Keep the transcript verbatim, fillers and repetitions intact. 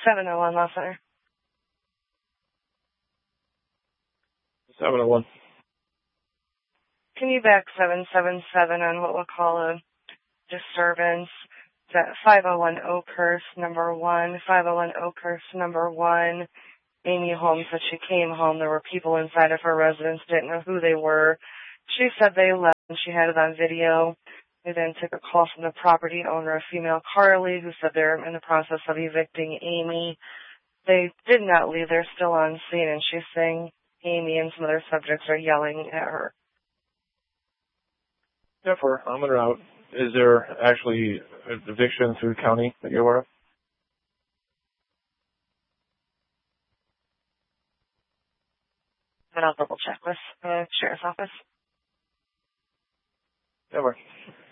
seven oh one Law Center. seven oh one. Can you back seven seven seven on what we'll call a disturbance? It's at five oh one Oakhurst, number one. five oh one Oakhurst, number one. Amy Holmes said she came home. There were people inside of her residence, didn't know who they were. She said they left, and she had it on video. They then took a call from the property owner, a female Carly, who said they're in the process of evicting Amy. They did not leave. They're still on scene, and she's saying Amy and some other subjects are yelling at her. Yeah, for I'm in route. Is there actually an eviction through the county that you're aware of? But I'll double check with the sheriff's office. Never.